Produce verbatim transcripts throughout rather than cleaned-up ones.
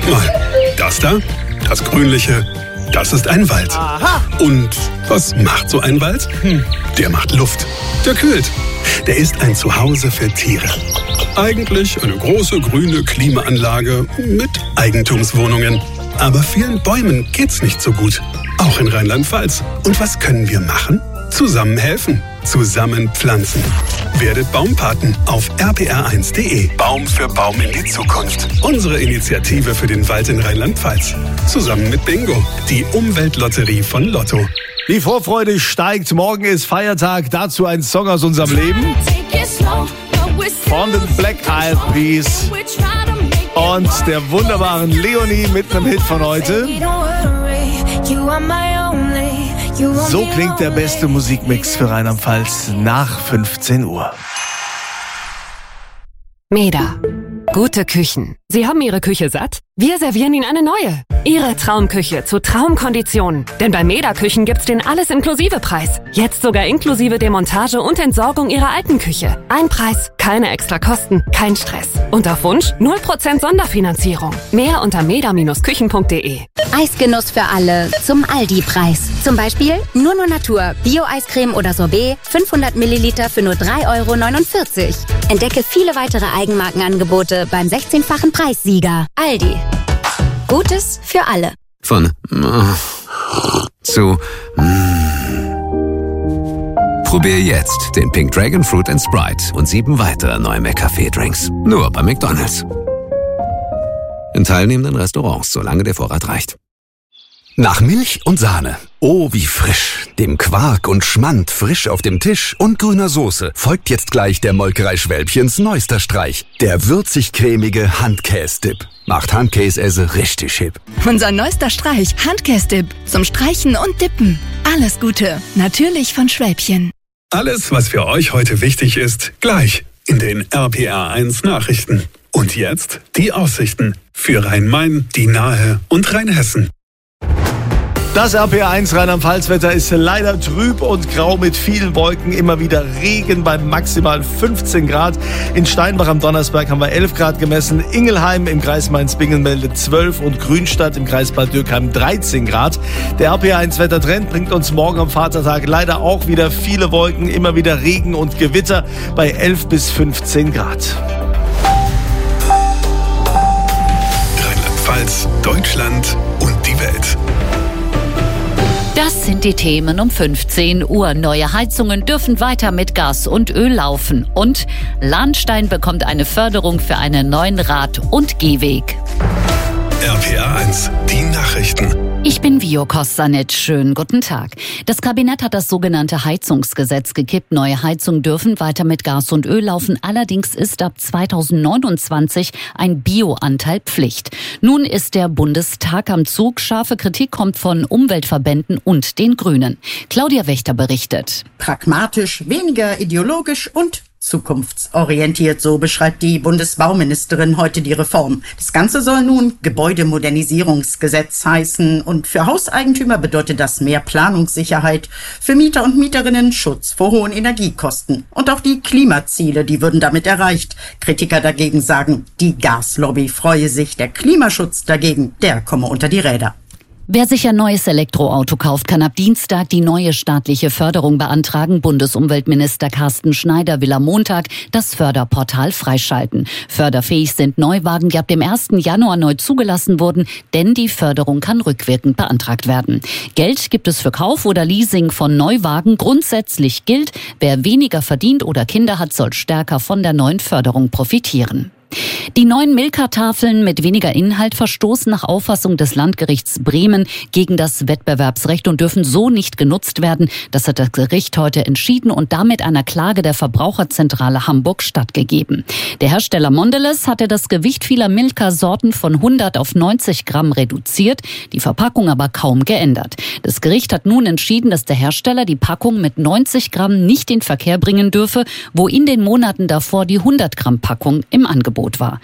mal. Das da, das Grünliche, das ist ein Wald. Aha. Und was macht so ein Wald? Hm, der macht Luft. Der kühlt. Der ist ein Zuhause für Tiere. Eigentlich eine große grüne Klimaanlage mit Eigentumswohnungen. Aber vielen Bäumen geht's nicht so gut. Auch in Rheinland-Pfalz. Und was können wir machen? Zusammen helfen. Zusammen pflanzen. Werdet Baumpaten auf r p r eins punkt d e. Baum für Baum in die Zukunft. Unsere Initiative für den Wald in Rheinland-Pfalz. Zusammen mit Bingo, die Umweltlotterie von Lotto. Die Vorfreude steigt. Morgen ist Feiertag. Dazu ein Song aus unserem Leben. Von den Black Eyed Peas. Und der wunderbaren Leonie mit einem Hit von heute. So klingt der beste Musikmix für Rheinland-Pfalz nach fünfzehn Uhr. Meda. Gute Küchen. Sie haben Ihre Küche satt? Wir servieren Ihnen eine neue. Ihre Traumküche zu Traumkonditionen. Denn bei Meda Küchen gibt's den Alles-Inklusive-Preis. Jetzt sogar inklusive Demontage und Entsorgung Ihrer alten Küche. Ein Preis, keine extra Kosten, kein Stress. Und auf Wunsch null Prozent Sonderfinanzierung. Mehr unter meda Bindestrich küchen punkt d e. Eisgenuss für alle zum Aldi-Preis. Zum Beispiel Nunu Natur, Bio-Eiscreme oder Sorbet, fünfhundert Milliliter für nur drei Euro neunundvierzig. Entdecke viele weitere Eigenmarkenangebote beim sechzehnfachen Preissieger. Aldi. Gutes für alle. Von äh, zu mm. Probier jetzt den Pink Dragon Fruit and Sprite und sieben weitere neue McCafé-Drinks. Nur bei McDonald's. In teilnehmenden Restaurants, solange der Vorrat reicht. Nach Milch und Sahne. Oh, wie frisch. Dem Quark und Schmand frisch auf dem Tisch und grüner Soße folgt jetzt gleich der Molkerei Schwälbchens neuester Streich. Der würzig-cremige Handkäse-Dip. Macht Handkäse richtig hip. Unser neuester Streich, Handkäse-Dip. Zum Streichen und Dippen. Alles Gute. Natürlich von Schwälbchen. Alles, was für euch heute wichtig ist, gleich in den R P R eins Nachrichten. Und jetzt die Aussichten für Rhein-Main, die Nahe und Rheinhessen. Das R P R eins Rheinland-Pfalz-Wetter ist leider trüb und grau mit vielen Wolken. Immer wieder Regen bei maximal fünfzehn Grad. In Steinbach am Donnersberg haben wir elf Grad gemessen. Ingelheim im Kreis Mainz-Bingen meldet zwölf und Grünstadt im Kreis Bad Dürkheim dreizehn Grad. Der R P R eins Wettertrend bringt uns morgen am Vatertag leider auch wieder viele Wolken. Immer wieder Regen und Gewitter bei elf bis fünfzehn Grad. Rheinland-Pfalz, Deutschland und die Welt. Das sind die Themen um fünfzehn Uhr. Neue Heizungen dürfen weiter mit Gas und Öl laufen. Und Lahnstein bekommt eine Förderung für einen neuen Rad- und Gehweg. R P R eins, die Nachrichten. Ich bin Vio Kostanic. Schönen guten Tag. Das Kabinett hat das sogenannte Heizungsgesetz gekippt. Neue Heizungen dürfen weiter mit Gas und Öl laufen. Allerdings ist ab zweitausendneunundzwanzig ein Bioanteil Pflicht. Nun ist der Bundestag am Zug. Scharfe Kritik kommt von Umweltverbänden und den Grünen. Claudia Wächter berichtet. Pragmatisch, weniger ideologisch und zukunftsorientiert, so beschreibt die Bundesbauministerin heute die Reform. Das Ganze soll nun Gebäudemodernisierungsgesetz heißen und für Hauseigentümer bedeutet das mehr Planungssicherheit, für Mieter und Mieterinnen Schutz vor hohen Energiekosten. Und auch die Klimaziele, die würden damit erreicht. Kritiker dagegen sagen, die Gaslobby freue sich, der Klimaschutz dagegen, der komme unter die Räder. Wer sich ein neues Elektroauto kauft, kann ab Dienstag die neue staatliche Förderung beantragen. Bundesumweltminister Carsten Schneider will am Montag das Förderportal freischalten. Förderfähig sind Neuwagen, die ab dem ersten Januar neu zugelassen wurden, denn die Förderung kann rückwirkend beantragt werden. Geld gibt es für Kauf oder Leasing von Neuwagen. Grundsätzlich gilt, wer weniger verdient oder Kinder hat, soll stärker von der neuen Förderung profitieren. Die neuen Milka-Tafeln mit weniger Inhalt verstoßen nach Auffassung des Landgerichts Bremen gegen das Wettbewerbsrecht und dürfen so nicht genutzt werden. Das hat das Gericht heute entschieden und damit einer Klage der Verbraucherzentrale Hamburg stattgegeben. Der Hersteller Mondelez hatte das Gewicht vieler Milka-Sorten von hundert auf neunzig Gramm reduziert, die Verpackung aber kaum geändert. Das Gericht hat nun entschieden, dass der Hersteller die Packung mit neunzig Gramm nicht in Verkehr bringen dürfe, wo in den Monaten davor die hundert Gramm Packung im Angebot war.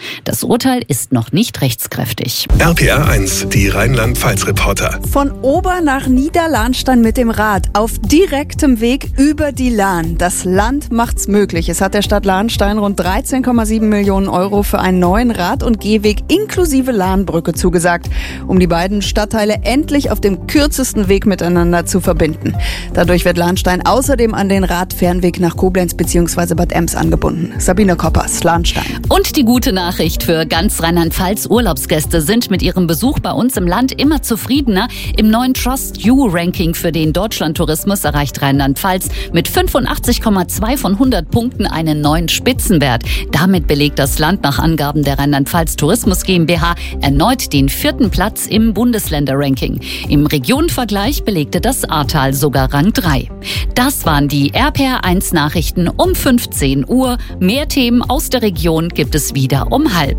Das Urteil ist noch nicht rechtskräftig. R P R eins, die Rheinland-Pfalz-Reporter. Von Ober nach Niederlahnstein mit dem Rad auf direktem Weg über die Lahn. Das Land macht's möglich. Es hat der Stadt Lahnstein rund dreizehn Komma sieben Millionen Euro für einen neuen Rad- und Gehweg inklusive Lahnbrücke zugesagt, um die beiden Stadtteile endlich auf dem kürzesten Weg miteinander zu verbinden. Dadurch wird Lahnstein außerdem an den Radfernweg nach Koblenz bzw. Bad Ems angebunden. Sabine Koppers, Lahnstein. Und die gute Nachricht für ganz Rheinland-Pfalz: Urlaubsgäste sind mit ihrem Besuch bei uns im Land immer zufriedener. Im neuen Trust You Ranking für den Deutschlandtourismus erreicht Rheinland-Pfalz mit fünfundachtzig Komma zwei von hundert Punkten einen neuen Spitzenwert. Damit belegt das Land nach Angaben der Rheinland-Pfalz Tourismus GmbH erneut den vierten Platz im Bundesländer-Ranking. Im Regionenvergleich belegte das Ahrtal sogar Rang drei. Das waren die R P R eins Nachrichten um fünfzehn Uhr. Mehr Themen aus der Region gibt es wieder um halb.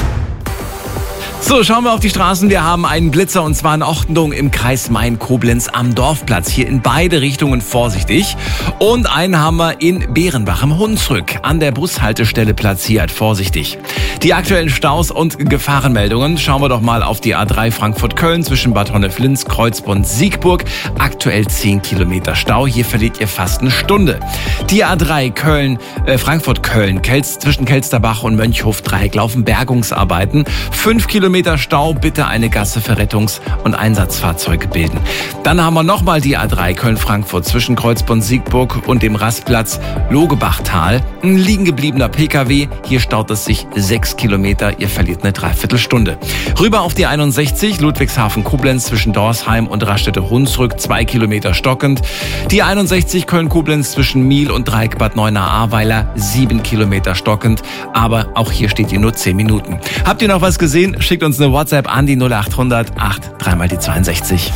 So, schauen wir auf die Straßen. Wir haben einen Blitzer und zwar in Ochtendoing im Kreis Main-Koblenz am Dorfplatz. Hier in beide Richtungen vorsichtig. Und einen haben wir in Bärenbach im Hunsrück an der Bushaltestelle platziert. Vorsichtig. Die aktuellen Staus und Gefahrenmeldungen. Schauen wir doch mal auf die A drei Frankfurt-Köln zwischen Bad Honnef-Linz, Kreuzbund, Siegburg. Aktuell zehn Kilometer Stau. Hier verliert ihr fast eine Stunde. Die A drei Köln, äh, Frankfurt-Köln, Kelz, zwischen Kelsterbach und Mönchhof-Dreieck laufen Bergungsarbeiten. Fünf Kilometer Stau, bitte eine Gasse für Rettungs- und Einsatzfahrzeuge bilden. Dann haben wir nochmal die A drei Köln-Frankfurt zwischen Kreuzbund, Siegburg und dem Rastplatz Logebachtal. Ein liegen gebliebener Pkw. Hier staut es sich sechs Kilometer. Ihr verliert eine Dreiviertelstunde. Rüber auf die einundsechzig Ludwigshafen-Koblenz zwischen Dorsheim und Raststätte-Hunsrück. Zwei Kilometer stockend. Die einundsechzig Köln-Koblenz zwischen Miel und Dreieck Bad Neuenahr-Ahrweiler. Sieben Kilometer stockend. Aber auch hier steht ihr nur zehn Minuten. Habt ihr noch was gesehen? Schickt uns eine WhatsApp an die null acht hundert acht dreimal die zweiundsechzig.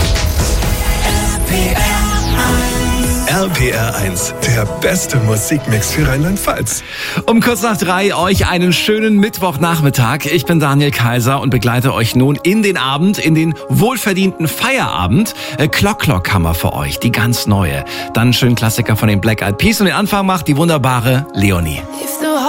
R P R eins, der beste Musikmix für Rheinland-Pfalz. Um kurz nach drei euch einen schönen Mittwochnachmittag. Ich bin Daniel Kaiser und begleite euch nun in den Abend, in den wohlverdienten Feierabend. Clock Clock haben wir für euch, die ganz neue. Dann einen schönen Klassiker von den Black Eyed Peas und den Anfang macht die wunderbare Leonie.